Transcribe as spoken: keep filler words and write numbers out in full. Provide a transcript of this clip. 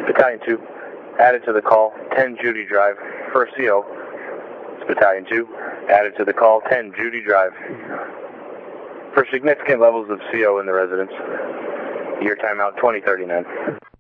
Battalion two, added to the call, ten Judy Drive, for C O. Battalion two, added to the call, ten Judy Drive. For significant levels of C O in the residence, year timeout twenty thirty-nine.